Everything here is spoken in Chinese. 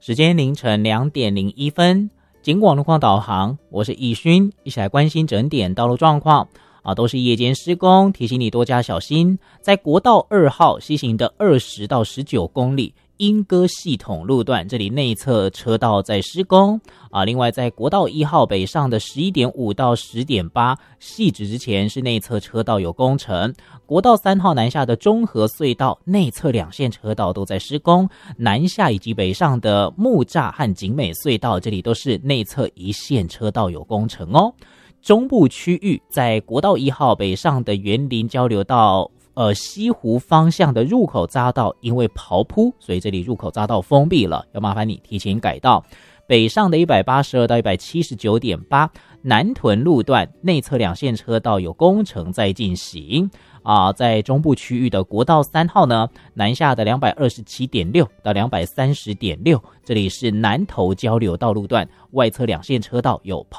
时间凌晨2点01分，警广路况导航，我是易勋，一起来关心整点道路状况都是夜间施工，提醒你多加小心。在国道2号西行的20到19公里莺歌系统路段，这里内侧车道在施工另外在国道1号北上的11.5到10.8汐止之前是内侧车道有工程。国道3号南下的中和隧道内侧2线车道都在施工，南下以及北上的木栅和景美隧道这里都是内侧1线车道有工程哦。中部区域在国道1号北上的园林交流道西湖方向的入口匝道因为刨铺，所以这里入口匝道封闭了，要麻烦你提前改道。北上的182到 179.8 南屯路段内侧2线车道有工程在进行在中部区域的国道3号呢，南下的 227.6 到 230.6 这里是南投交流道路段外侧2线车道有